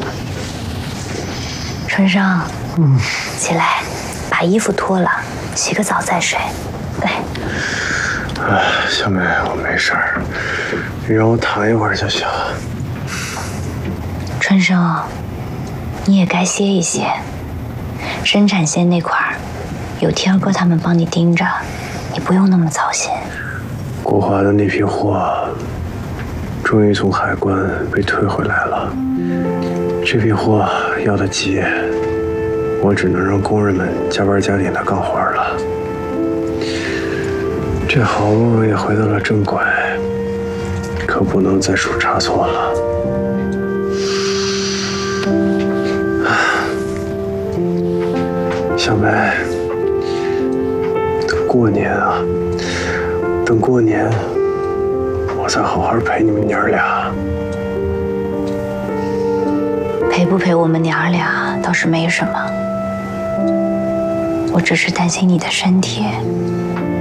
春生，起来，把衣服脱了，洗个澡再睡。来。 小梅，我没事儿，你让我躺一会儿就行。 春生，你也该歇一歇。生产线那块儿，有天儿哥他们帮你盯着，你不用那么操心。 国华的那批货，终于从海关被退回来了。这批货要得急，我只能让工人们加班加点的干活了。这好不容易回到了正轨，可不能再出差错了。小梅，等过年啊，等过年，我再好好陪你们娘儿俩。 陪不陪我们娘儿俩倒是没什么，我只是担心你的身体。